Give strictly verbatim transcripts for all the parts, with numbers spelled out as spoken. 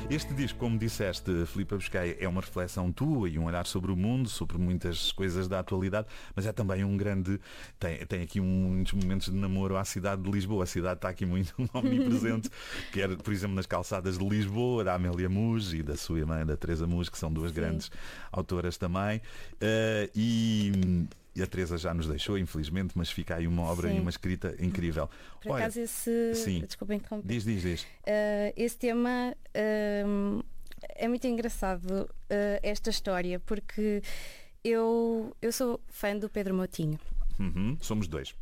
Este disco, como disseste, Filipe Biscaia, é uma reflexão tua e um olhar sobre o mundo, sobre muitas coisas da atualidade, mas é também um grande... Tem, tem aqui muitos momentos de namoro à cidade de Lisboa. A cidade está aqui muito omnipresente, quer, por exemplo, nas calçadas de Lisboa, da Amélia Muj e da sua irmã, da Teresa Muj, que são duas Sim. grandes autoras também. Uh, e... E a Teresa já nos deixou, infelizmente, mas fica aí uma obra Sim. e uma escrita incrível. Por Olha, acaso esse... Sim. Desculpa interromper. Diz, diz, diz. Uh, esse tema uh, é muito engraçado, uh, esta história, porque eu, eu sou fã do Pedro Moutinho. Uhum, somos dois.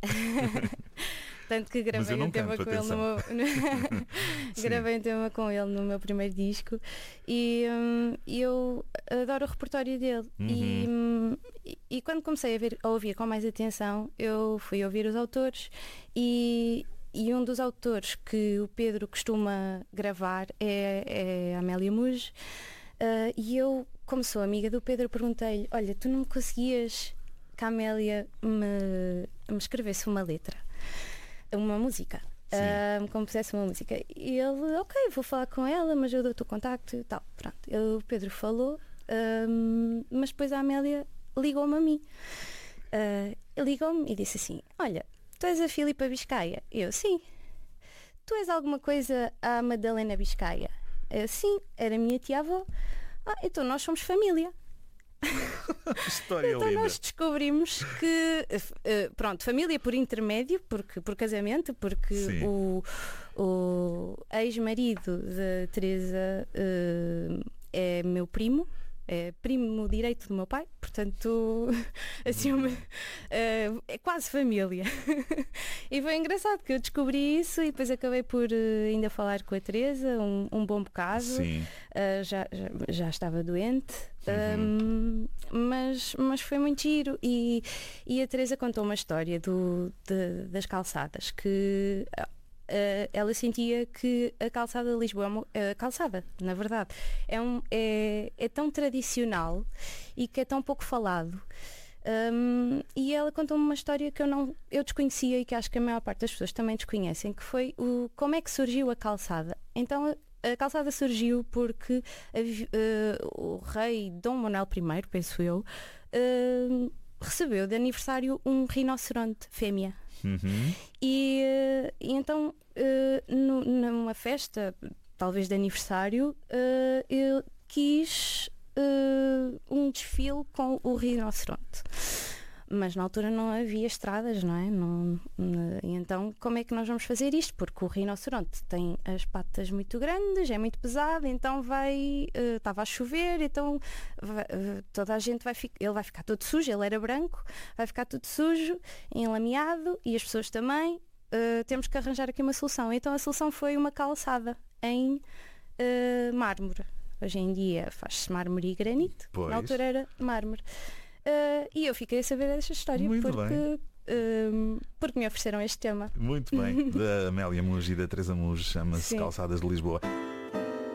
Tanto que gravei um tema canto, com ele no meu... gravei um tema com ele no meu primeiro disco e um, eu adoro o repertório dele. Uhum. E, um, e, e quando comecei a, ver, a ouvir com mais atenção, eu fui ouvir os autores e, e um dos autores que o Pedro costuma gravar é, é a Amélia Muj. Uh, e eu, como sou amiga do Pedro, perguntei-lhe: olha, tu não me conseguias que a Amélia me, me escrevesse uma letra, uma música, uh, me compusesse uma música? E ele: ok, vou falar com ela, mas eu dou-te o contacto e tal. Pronto, eu, o Pedro falou, uh, mas depois a Amélia ligou-me a mim. Uh, ligou-me e disse assim: olha, tu és a Filipa Biscaia? Eu: sim. Tu és alguma coisa à Madalena Biscaia? Eu: sim, era minha tia-avó. Ah, então nós somos família. História então linda. Nós descobrimos que uh, pronto, família por intermédio, porque, por casamento, porque o, o ex-marido da Teresa uh, é meu primo, é primo direito do meu pai, portanto assim uma, uh, é quase família. E foi engraçado que eu descobri isso e depois acabei por uh, ainda falar com a Teresa um, um bom bocado. Sim. Uh, já, já, já estava doente. Uhum. Um, mas, mas foi muito giro e, e a Teresa contou uma história do, de, das calçadas que uh, ela sentia que a calçada de Lisboa, a calçada, na verdade, é, um, é, é tão tradicional e que é tão pouco falado. Um, e ela contou-me uma história que eu não eu desconhecia e que acho que a maior parte das pessoas também desconhecem, que foi o, como é que surgiu a calçada. Então a calçada surgiu porque a, uh, o rei Dom Manuel I, penso eu, uh, recebeu de aniversário um rinoceronte fêmea. Uhum. E, uh, e então uh, no, numa festa, talvez de aniversário, uh, eu quis uh, um desfile com o rinoceronte. Mas na altura não havia estradas, não é? Não, não, e então como é que nós vamos fazer isto? Porque o rinoceronte tem as patas muito grandes, é muito pesado, então vai... Uh, estava a chover, então vai, uh, toda a gente vai ficar... Ele vai ficar todo sujo, ele era branco, vai ficar todo sujo, enlameado, e as pessoas também. Uh, temos que arranjar aqui uma solução. Então a solução foi uma calçada em uh, mármore. Hoje em dia faz-se mármore e granito. Pois. Na altura era mármore. Uh, e eu fiquei a saber desta história. Muito porque, uh, porque me ofereceram este tema. Muito bem. Da Amélia Muj e da Teresa Muj, chama-se Calçadas de Lisboa.